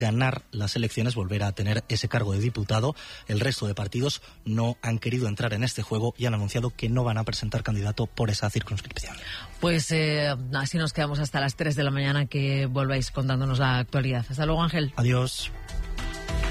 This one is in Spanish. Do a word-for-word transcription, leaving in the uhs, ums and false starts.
ganar las elecciones, volver a tener ese cargo de diputado. El resto de partidos no han querido entrar en este juego y han anunciado que no van a presentar candidato por esa circunscripción. Pues eh, así nos quedamos hasta las tres de la mañana, que volváis contándonos la actualidad. Hasta luego, Ángel. Adiós.